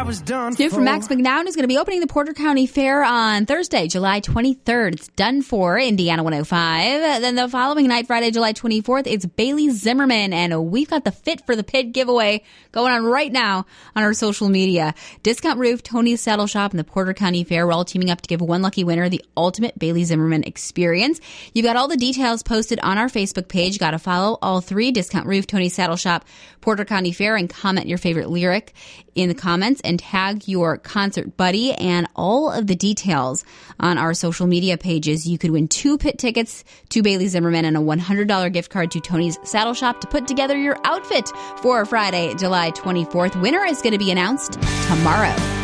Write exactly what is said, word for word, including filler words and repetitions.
was done New for. from Max McNown is going to be opening the Porter County Fair on Thursday, July twenty-third. It's done for Indiana one oh five. Then the following night, Friday, July twenty-fourth, it's Bailey Zimmerman. And we've got the Fit for the Pit giveaway going on right now on our social media. Discount Roof, Tony's Saddle Shop, and the Porter County Fair. We're all teaming up to give one lucky winner the ultimate Bailey Zimmerman experience. You've got all the details posted on our Facebook page. Got to follow all three: Discount Roof, Tony's Saddle Shop, Porter County Fair, and comment your favorite lyric in the comments and tag your concert buddy, and all of the details on our social media pages. You could win two pit tickets to Bailey Zimmerman and a one hundred dollars gift card to Tony's Saddle Shop to put together your outfit for Friday, July twenty-fourth. Winner is going to be announced tomorrow.